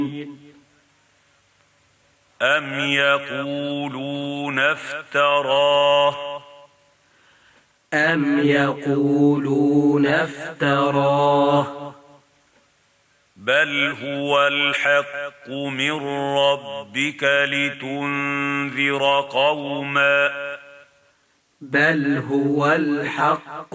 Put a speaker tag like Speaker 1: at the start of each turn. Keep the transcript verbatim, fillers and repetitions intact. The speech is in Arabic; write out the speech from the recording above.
Speaker 1: أم يقولون افتراه
Speaker 2: أم يقولون افتراه
Speaker 1: بل هو الحق من ربك لتنذر قوما
Speaker 2: بل هو الحق